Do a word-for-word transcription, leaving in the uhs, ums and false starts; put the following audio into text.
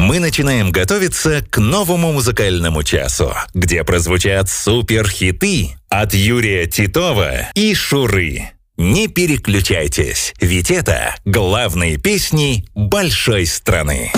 Мы начинаем готовиться к новому музыкальному часу, где прозвучат суперхиты от Юрия Титова и Шуры. Не переключайтесь, ведь это главные песни большой страны.